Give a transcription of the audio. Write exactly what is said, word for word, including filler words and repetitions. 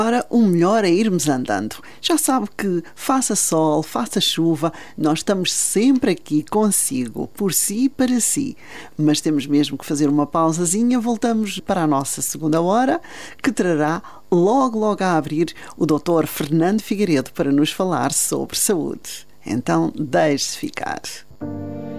Ora, o melhor é irmos andando. Já sabe que faça sol, faça chuva, nós estamos sempre aqui consigo, por si e para si. Mas temos mesmo que fazer uma pausazinha, voltamos para a nossa segunda hora, que trará logo, logo a abrir o doutor Fernando Figueiredo para nos falar sobre saúde. Então, deixe-se ficar.